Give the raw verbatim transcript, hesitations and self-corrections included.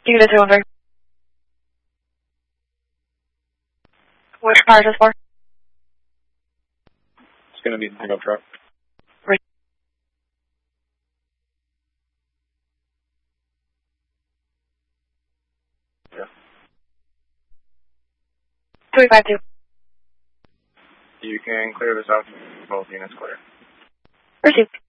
Do you get a two one three? Which car is this for? It's going to be the pickup truck. Right. Yeah. three five two. You can clear this out. Both units clear. Received.